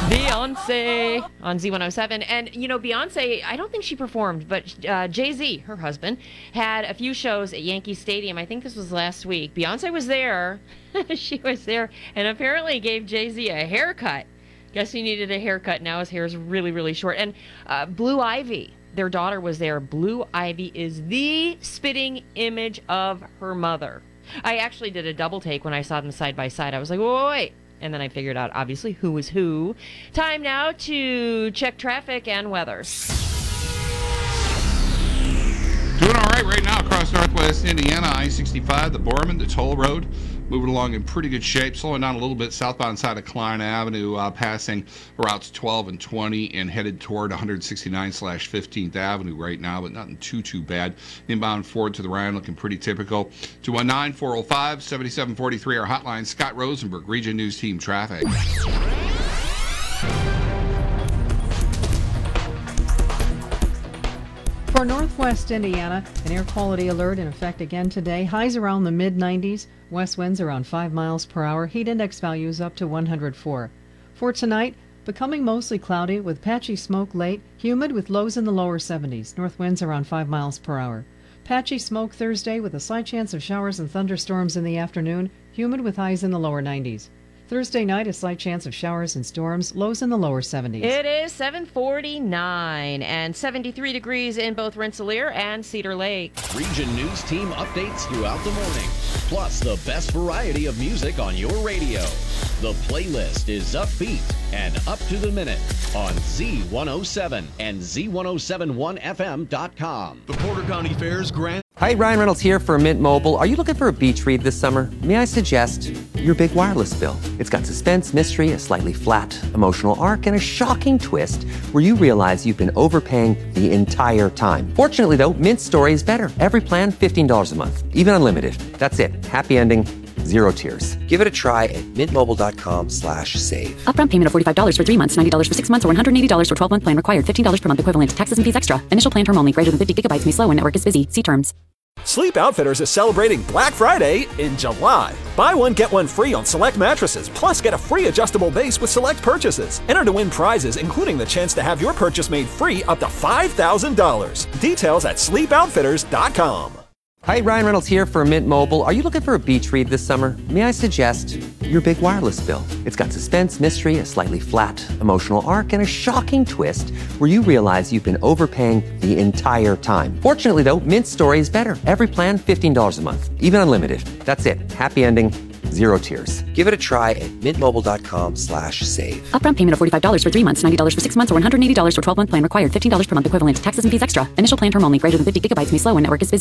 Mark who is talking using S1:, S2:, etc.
S1: Beyonce on Z107. And, you know, Beyonce, I don't think she performed, but Jay-Z, her husband, had a few shows at Yankee Stadium. I think this was last week. Beyonce was there. She was there and apparently gave Jay-Z a haircut. Guess he needed a haircut. Now his hair is really, really short. And Blue Ivy, their daughter, was there. Blue Ivy is the spitting image of her mother. I actually did a double take when I saw them side by side. I was like, wait. And then I figured out, obviously, who was who. Time now to check traffic and weather.
S2: Doing all right now across northwest Indiana, I-65, the Borman, the toll road, moving along in pretty good shape. Slowing down a little bit southbound side of Klein Avenue, passing routes 12 and 20 and headed toward 169/15th Avenue right now, but nothing too bad. Inbound forward to the Ryan looking pretty typical. 219-405-7743, our hotline. Scott Rosenberg, Region News Team Traffic.
S3: For northwest Indiana, an air quality alert in effect again today. Highs around the mid-90s, west winds around 5 miles per hour, heat index values up to 104. For tonight, becoming mostly cloudy with patchy smoke late, humid with lows in the lower 70s, north winds around 5 miles per hour. Patchy smoke Thursday with a slight chance of showers and thunderstorms in the afternoon, humid with highs in the lower 90s. Thursday night, a slight chance of showers and storms, lows in the lower 70s.
S1: It is 7:49 and 73 degrees in both Rensselaer and Cedar Lake.
S4: Region News Team updates throughout the morning, plus the best variety of music on your radio. The playlist is upbeat and up to the minute on Z107 and Z1071FM.com.
S5: The Porter County Fair's Grand.
S6: Hi, Ryan Reynolds here for Mint Mobile. Are you looking for a beach read this summer? May I suggest your big wireless bill? It's got suspense, mystery, a slightly flat emotional arc, and a shocking twist where you realize you've been overpaying the entire time. Fortunately, though, Mint's story is better. Every plan, $15 a month, even unlimited. That's it. Happy ending. Zero tears. Give it a try at mintmobile.com/save.
S7: Upfront payment of $45 for 3 months, $90 for 6 months, or $180 for 12-month plan required. $15 per month equivalent. Taxes and fees extra. Initial plan term only. Greater than 50 gigabytes may slow when network is busy. See terms.
S5: Sleep Outfitters is celebrating Black Friday in July. Buy one, get one free on select mattresses, plus get a free adjustable base with select purchases. Enter to win prizes, including the chance to have your purchase made free up to $5,000. Details at sleepoutfitters.com.
S6: Hi, Ryan Reynolds here for Mint Mobile. Are you looking for a beach read this summer? May I suggest your big wireless bill? It's got suspense, mystery, a slightly flat emotional arc, and a shocking twist where you realize you've been overpaying the entire time. Fortunately, though, Mint's story is better. Every plan, $15 a month, even unlimited. That's it. Happy ending. Zero tears. Give it a try at mintmobile.com/save.
S7: Upfront payment of $45 for 3 months, $90 for 6 months, or $180 for 12-month plan required. $15 per month equivalent. Taxes and fees extra. Initial plan term only. Greater than 50 gigabytes may slow when network is busy.